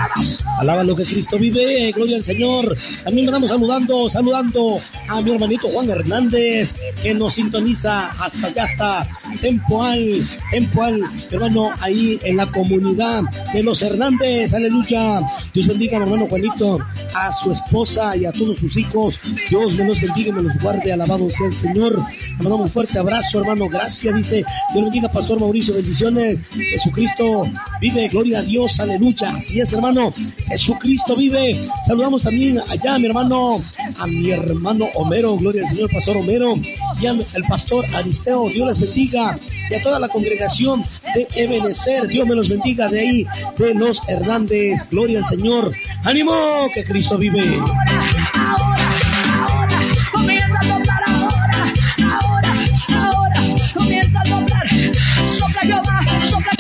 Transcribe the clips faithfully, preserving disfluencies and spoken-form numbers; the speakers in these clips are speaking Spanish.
Alaba lo que Cristo vive, gloria al Señor. También me estamos saludando, saludando a mi hermanito Juan Hernández, que nos sintoniza hasta allá, hasta Tempoal, Tempoal, hermano, ahí en la comunidad de los Hernández, aleluya. Dios bendiga a mi hermano Juanito, a su esposa y a todos sus hijos. Dios me los bendiga y me los guarde, alabado sea el Señor. Le mandamos un fuerte abrazo, hermano, gracias, dice. Dios bendiga, Pastor Mauricio, bendiciones. Jesucristo vive, gloria a Dios, aleluya. Así es, hermano, Jesucristo vive. Saludamos también allá a mi hermano, a mi hermano Homero, gloria al Señor, Pastor Homero, y al pastor Aristeo, Dios les bendiga, y a toda la congregación de Ebenecer, Dios me los bendiga, de ahí, de los Hernández, gloria al Señor. ¡Ánimo, que Cristo vive! Ahora, ahora, comienza a soplar ahora, ahora, ahora, comienza a soplar, sopla Jehová, sopla.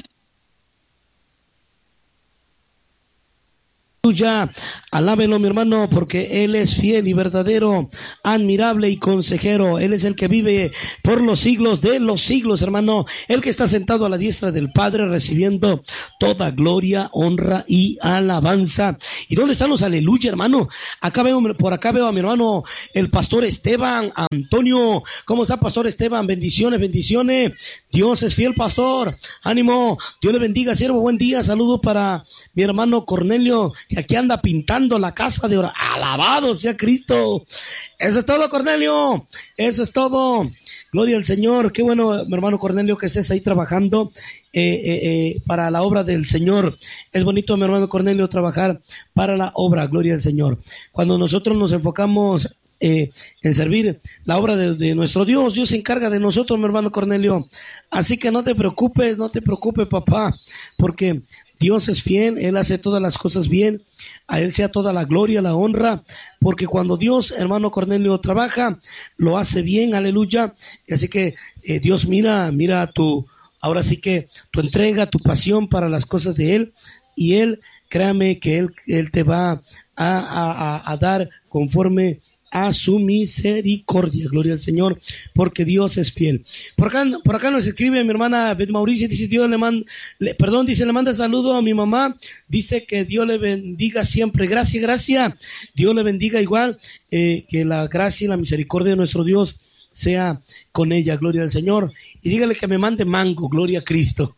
Aleluya, alábelo mi hermano, porque Él es fiel y verdadero, admirable y consejero. Él es el que vive por los siglos de los siglos, hermano. El que está sentado a la diestra del Padre, recibiendo toda gloria, honra y alabanza. ¿Y dónde están los aleluya, hermano? Acá veo, por acá veo a mi hermano, el pastor Esteban Antonio. ¿Cómo está, pastor Esteban? Bendiciones, bendiciones. Dios es fiel, pastor. Ánimo, Dios le bendiga, siervo. Buen día, saludo para mi hermano Cornelio, que aquí anda pintando la casa de oración. Alabado sea Cristo. Eso es todo, Cornelio. Eso es todo. Gloria al Señor. Qué bueno, mi hermano Cornelio, que estés ahí trabajando eh, eh, eh, para la obra del Señor. Es bonito, mi hermano Cornelio, trabajar para la obra. Gloria al Señor. Cuando nosotros nos enfocamos eh, en servir la obra de, de nuestro Dios, Dios se encarga de nosotros, mi hermano Cornelio. Así que no te preocupes, no te preocupes, papá, porque Dios es fiel, Él hace todas las cosas bien, a Él sea toda la gloria, la honra, porque cuando Dios, hermano Cornelio, trabaja, lo hace bien, aleluya. Así que eh, Dios mira, mira tu, ahora sí que tu entrega, tu pasión para las cosas de Él, y Él, créame que Él, Él te va a, a, a dar conforme a su misericordia, gloria al Señor, porque Dios es fiel. Por acá, por acá nos escribe mi hermana Beth Mauricio, dice Dios le manda, le, perdón, dice le manda saludo a mi mamá, dice que Dios le bendiga siempre. Gracias, gracias, Dios le bendiga igual, eh, que la gracia y la misericordia de nuestro Dios sea con ella, gloria al Señor, y dígale que me mande mango, gloria a Cristo.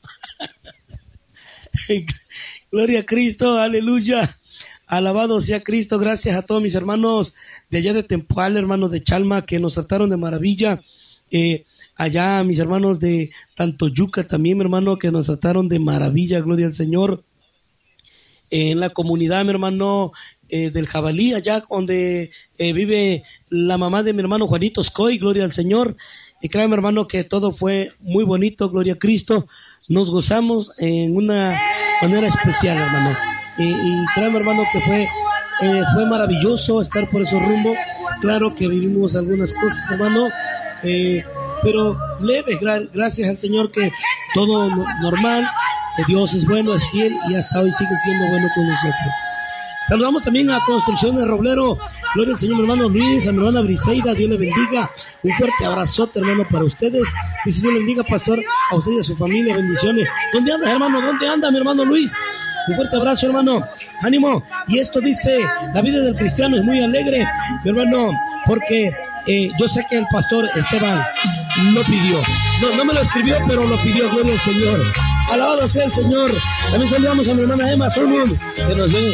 Gloria a Cristo, aleluya. Alabado sea Cristo. Gracias a todos mis hermanos de allá de Tempoal, hermanos de Chalma, que nos trataron de maravilla. Eh, allá mis hermanos de Tantoyuca también, mi hermano, que nos trataron de maravilla, gloria al Señor. Eh, en la comunidad, mi hermano, eh, del Jabalí, allá donde eh, vive la mamá de mi hermano Juanito Scoy, gloria al Señor. Y créanme, hermano, que todo fue muy bonito, gloria a Cristo. Nos gozamos en una manera especial, hermano. Y, y créanme, hermano, que fue eh, fue maravilloso estar por esos rumbos. Claro que vivimos algunas cosas, hermano, eh, pero leve, gra- gracias al Señor, que todo no, normal, que Dios es bueno, es fiel, y hasta hoy sigue siendo bueno con nosotros. Saludamos también a Construcciones Roblero. Gloria al Señor, mi hermano Luis, a mi hermana Briseida, Dios le bendiga. Un fuerte abrazote, hermano, para ustedes. Dice Dios le bendiga, pastor, a usted y a su familia, bendiciones. ¿Dónde anda, hermano? ¿Dónde anda, mi hermano Luis? Un fuerte abrazo, hermano. Ánimo. Y esto dice, la vida del cristiano es muy alegre, mi hermano, porque eh, yo sé que el pastor Esteban lo pidió. No, no me lo escribió, pero lo pidió, gloria al Señor. Alabado sea el Señor. También saludamos a mi hermana Emma Solomon, que nos ven